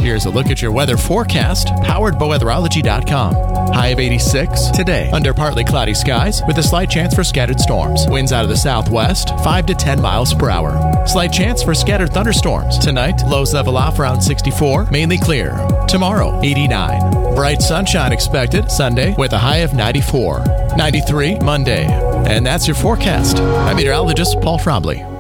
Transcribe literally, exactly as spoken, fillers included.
Here's a look at your weather forecast, powered by weatherology dot com. High of eighty-six today, under partly cloudy skies with a slight chance for scattered storms. Winds out of the southwest, five to ten miles per hour. Slight chance for scattered thunderstorms. Tonight, lows level off around sixty-four, mainly clear. Tomorrow, eighty-nine. Bright sunshine expected Sunday with a high of ninety-four. ninety-three Monday. And that's your forecast. I'm meteorologist Paul Frombley.